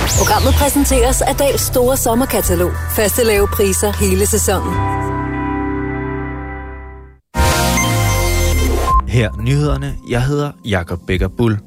Programmet præsenteres af Dals store sommerkatalog. Faste lave priser hele sæsonen. Her nyhederne. Jeg hedder Jakob Becker Bull.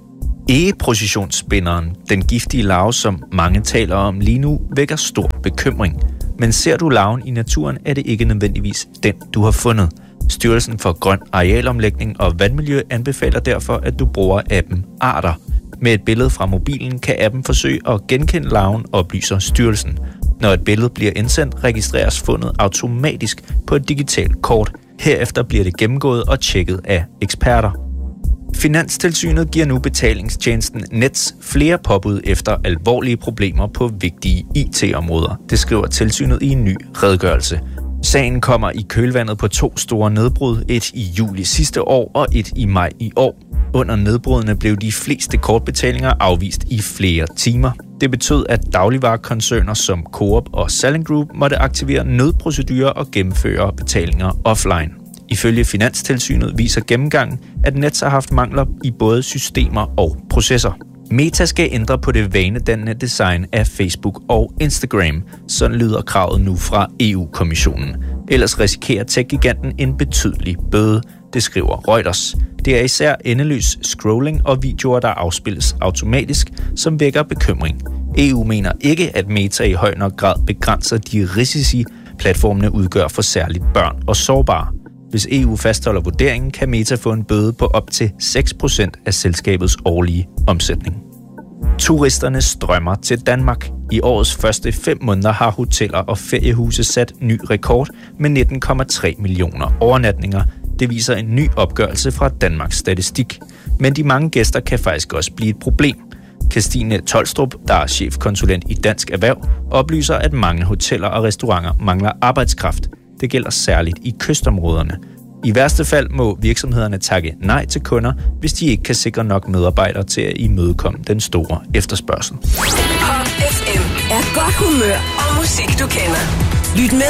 Egeprocessionsspinderen, den giftige larve, som mange taler om lige nu, vækker stor bekymring. Men ser du larven i naturen, er det ikke nødvendigvis den, du har fundet. Styrelsen for Grøn Arealomlægning og Vandmiljø anbefaler derfor, at du bruger appen Arter. Med et billede fra mobilen kan appen forsøge at genkende larven, oplyser styrelsen. Når et billede bliver indsendt, registreres fundet automatisk på et digitalt kort. Herefter bliver det gennemgået og tjekket af eksperter. Finanstilsynet giver nu betalingstjenesten Nets flere påbud efter alvorlige problemer på vigtige IT-områder. Det skriver tilsynet i en ny redegørelse. Sagen kommer i kølvandet på 2 store nedbrud, et i juli sidste år og et i maj i år. Under nedbrudene blev de fleste kortbetalinger afvist i flere timer. Det betød, at dagligvarekoncerner som Coop og Salling Group måtte aktivere nødprocedurer og gennemføre betalinger offline. Ifølge Finanstilsynet viser gennemgangen, at Nets har haft mangler i både systemer og processer. Meta skal ændre på det vanedannende design af Facebook og Instagram. Sådan lyder kravet nu fra EU-kommissionen. Ellers risikerer tech-giganten en betydelig bøde, det skriver Reuters. Det er især endeløs scrolling og videoer, der afspilles automatisk, som vækker bekymring. EU mener ikke, at Meta i høj nok grad begrænser de risici, platformene udgør for særligt børn og sårbare. Hvis EU fastholder vurderingen, kan Meta få en bøde på op til 6% af selskabets årlige omsætning. Turisterne strømmer til Danmark. I årets første 5 måneder har hoteller og feriehuse sat ny rekord med 19,3 millioner overnatninger. Det viser en ny opgørelse fra Danmarks Statistik. Men de mange gæster kan faktisk også blive et problem. Kirstine Tolstrup, der er chefkonsulent i Dansk Erhverv, oplyser, at mange hoteller og restauranter mangler arbejdskraft. Det gælder særligt i kystområderne. I værste fald må virksomhederne takke nej til kunder, hvis de ikke kan sikre nok medarbejdere til at imødekomme den store efterspørgsel. Pop FM er godt humør og musik, du kender. Lyt med